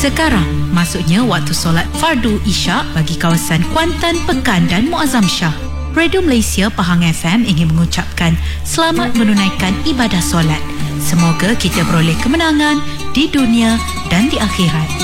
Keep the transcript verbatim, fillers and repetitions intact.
Sekarang, maksudnya waktu solat fardu Isyak bagi kawasan Kuantan, Pekan dan Muazzam Shah. Radio Malaysia Pahang F M ingin mengucapkan selamat menunaikan ibadah solat. Semoga kita beroleh kemenangan di dunia dan di akhirat.